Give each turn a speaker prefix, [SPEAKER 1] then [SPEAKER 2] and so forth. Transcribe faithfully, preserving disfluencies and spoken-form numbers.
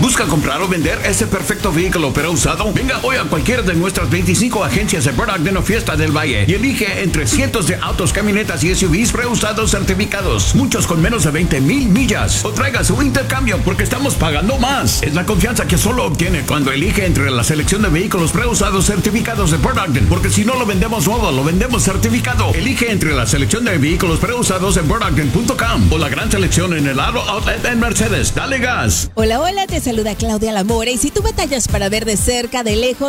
[SPEAKER 1] ¿Busca comprar o vender ese perfecto vehículo pero usado? Venga hoy a cualquiera de nuestras veinticinco agencias de Burt Ogden o Fiesta del Valle y elige entre cientos de autos, camionetas y S U Vs preusados certificados, muchos con menos de veinte mil millas. O traiga su intercambio porque estamos pagando más. Es la confianza que solo obtiene cuando elige entre la selección de vehículos preusados certificados de Burt Ogden, porque si no lo vendemos nuevo, lo vendemos certificado. Elige entre la selección de vehículos preusados en burt ogden punto com o la gran selección en el Aro Outlet en Mercedes. Dale gas.
[SPEAKER 2] Hola, hola, te saluda Claudia Lamora y si tú batallas para ver de cerca, de lejos